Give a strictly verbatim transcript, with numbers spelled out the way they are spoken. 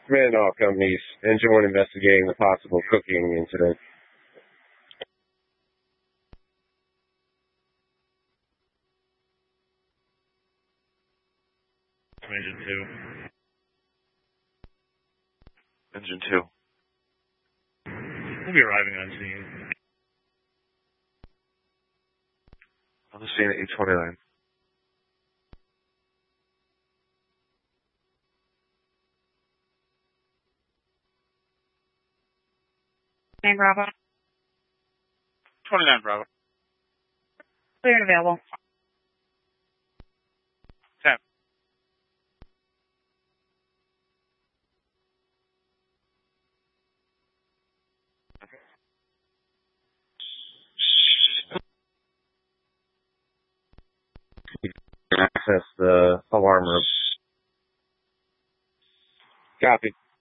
Command all companies. Engine one investigating the possible cooking incident. Engine two. Engine two. We'll be arriving on scene. On the scene at eight twenty-nine. Nine Bravo. twenty-nine Bravo. Clear and available. ten. Access the alarm room. Copy.